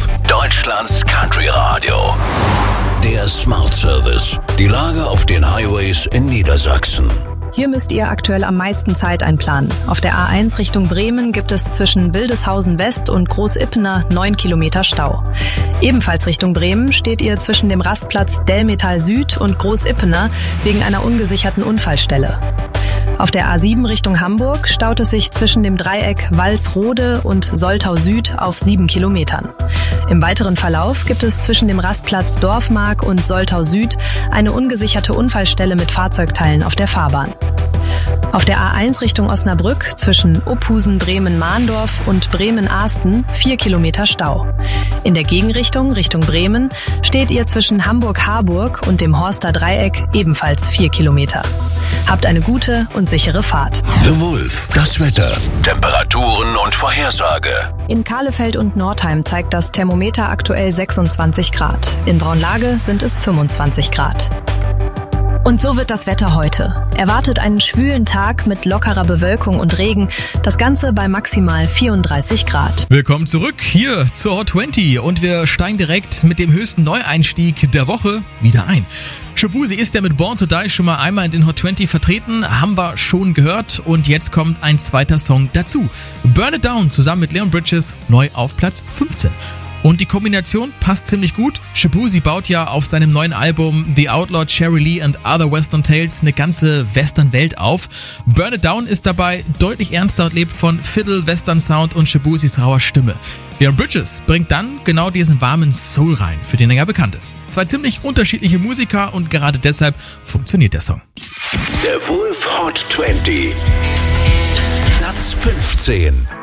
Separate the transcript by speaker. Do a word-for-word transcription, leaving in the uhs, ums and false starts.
Speaker 1: Wolf, Deutschlands Country Radio. Der Smart Service. Die Lage auf den Highways in Niedersachsen.
Speaker 2: Hier müsst ihr aktuell am meisten Zeit einplanen. Auf der A eins Richtung Bremen gibt es zwischen Wildeshausen West und Großippener neun Kilometer Stau. Ebenfalls Richtung Bremen steht ihr zwischen dem Rastplatz Delmetal Süd und Großippener wegen einer ungesicherten Unfallstelle. Auf der A sieben Richtung Hamburg staut es sich zwischen dem Dreieck Walsrode und Soltau Süd auf sieben Kilometern. Im weiteren Verlauf gibt es zwischen dem Rastplatz Dorfmark und Soltau Süd eine ungesicherte Unfallstelle mit Fahrzeugteilen auf der Fahrbahn. Auf der A eins Richtung Osnabrück zwischen Uphusen, Bremen-Mahndorf und Bremen-Ahsten vier Kilometer Stau. In der Gegenrichtung Richtung Bremen steht ihr zwischen Hamburg-Harburg und dem Horster Dreieck ebenfalls vier Kilometer. Habt eine gute und sichere Fahrt.
Speaker 1: The Wolf, das Wetter, Temperaturen und Vorhersage.
Speaker 2: In Kahlefeld und Nordheim zeigt das Thermometer aktuell sechsundzwanzig Grad. In Braunlage sind es fünfundzwanzig Grad. Und so wird das Wetter heute. Erwartet einen schwülen Tag mit lockerer Bewölkung und Regen. Das Ganze bei maximal vierunddreißig Grad.
Speaker 3: Willkommen zurück hier zur Hot zwanzig und wir steigen direkt mit dem höchsten Neueinstieg der Woche wieder ein. Shaboozey ist ja mit Born to Die schon mal einmal in den Hot zwanzig vertreten, haben wir schon gehört und jetzt kommt ein zweiter Song dazu. Burn It Down zusammen mit Leon Bridges neu auf Platz fünfzehn. Und die Kombination passt ziemlich gut. Shaboozey baut ja auf seinem neuen Album The Outlaw, Cherry Lee and Other Western Tales eine ganze Western-Welt auf. Burn It Down ist dabei deutlich ernster und lebt von Fiddle, Western Sound und Shaboozeys rauer Stimme. Leon Bridges bringt dann genau diesen warmen Soul rein, für den er ja bekannt ist. Zwei ziemlich unterschiedliche Musiker und gerade deshalb funktioniert der Song.
Speaker 1: Der Wolf Hot zwanzig. Platz fünfzehn.